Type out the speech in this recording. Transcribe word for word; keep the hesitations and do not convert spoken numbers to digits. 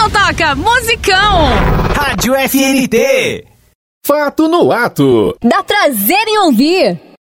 então toca musicão. Rádio F N T. Fato no ato. Dá prazer em ouvir.